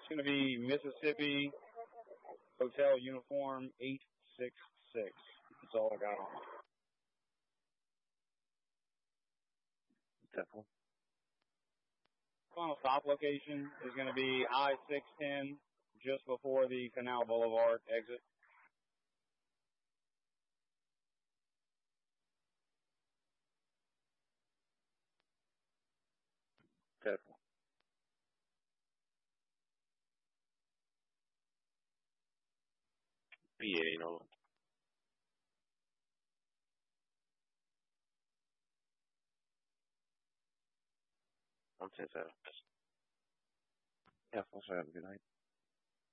It's going to be Mississippi Hotel Uniform 866. That's all I got on it. Definitely. Final stop location is going to be I-610, just before the Canal Boulevard exit. Definitely. B80 Nolan. I'm 10-7. Yeah, also have a good night.